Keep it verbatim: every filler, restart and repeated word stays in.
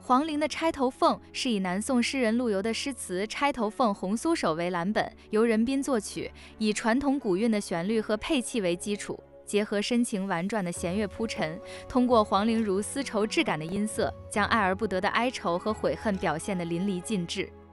黄龄的《钗头凤》是以南宋诗人陆游的诗词《钗头凤·红酥手》为蓝本，由任彬作曲，以传统古韵的旋律和配器为基础，结合深情婉转的弦乐铺陈，通过黄龄如丝绸质感的音色，将爱而不得的哀愁和悔恨表现得淋漓尽致。